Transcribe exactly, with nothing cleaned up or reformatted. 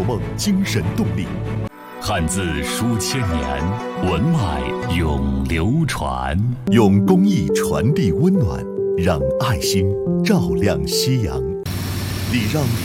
梦精神动力。汉字书千年，文脉永流传。用公益传递温暖，让爱心照亮夕阳。礼让